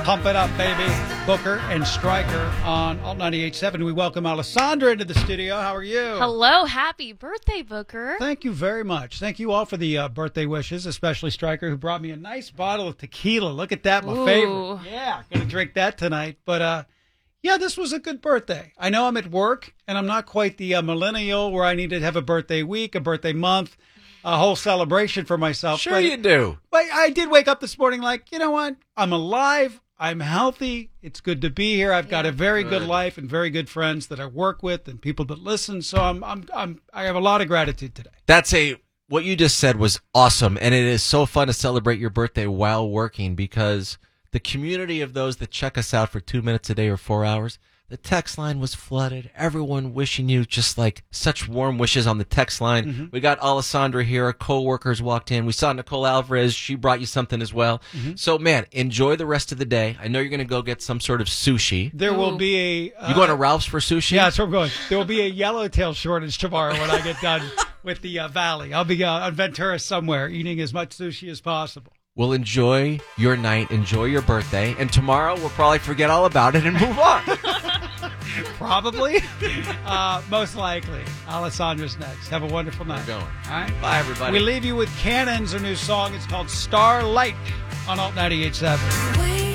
Pump it up, baby. Booker and Stryker on Alt 98.7. We welcome Alessandra into the studio. How are you? Hello. Happy birthday, Booker. Thank you very much. Thank you all for the birthday wishes, especially Stryker, who brought me a nice bottle of tequila. Look at that, my favorite. Yeah, going to drink that tonight. But, yeah, this was a good birthday. I know I'm at work, and I'm not quite the millennial where I need to have a birthday week, a birthday month, a whole celebration for myself. Sure you do. But I did wake up this morning like, you know what? I'm alive. I'm healthy. It's good to be here. I've got a very good life and very good friends that I work with and people that listen. So I have a lot of gratitude today. What you just said was awesome, and it is so fun to celebrate your birthday while working because the community of those that check us out for 2 minutes a day or 4 hours, the text line was flooded. Everyone wishing you just like such warm wishes on the text line. Mm-hmm. We got Alessandra here. Our co-workers walked in. We saw Nicole Alvarez. She brought you something as well. Mm-hmm. So, man, enjoy the rest of the day. I know you're going to go get some sort of sushi. There will be a... you going to Ralph's for sushi? Yeah, that's where I'm going. There will be a yellowtail shortage tomorrow when I get done with the Valley. I'll be on Ventura somewhere eating as much sushi as possible. Well, enjoy your night. Enjoy your birthday. And tomorrow we'll probably forget all about it and move on. Probably. Most likely. Alessandra's next. Have a wonderful night. We're going. All right. Bye, everybody. We leave you with Cannons, a new song. It's called Starlight on Alt 98.7.